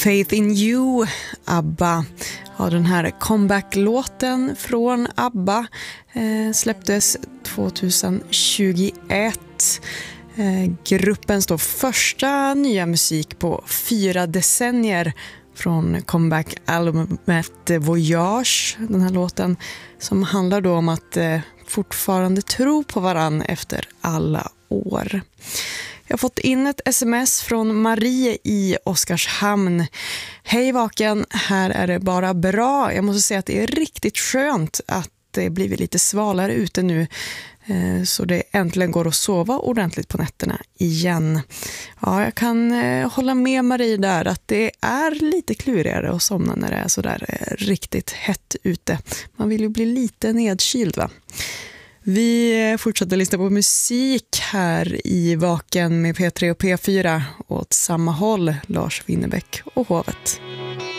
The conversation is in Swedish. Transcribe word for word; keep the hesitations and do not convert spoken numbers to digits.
Faith in You, ABBA. Ja, den här comeback-låten från ABBA eh, släpptes tjugohundratjugoett. Eh, gruppen står första nya musik på fyra decennier från comeback-albumet Voyage. Den här låten som handlar då om att eh, fortfarande tro på varann efter alla år. Jag har fått in ett sms från Marie i Oskarshamn. Hej Vaken, här är det bara bra. Jag måste säga att det är riktigt skönt att det blivit lite svalare ute nu. Så det äntligen går att sova ordentligt på nätterna igen. Ja, jag kan hålla med Marie där att det är lite klurigare att somna när det är så där riktigt hett ute. Man vill ju bli lite nedkyld, va? Vi fortsätter lyssna på musik här i Vaken med P tre och P fyra åt samma håll, Lars Winnerbäck och Hovet.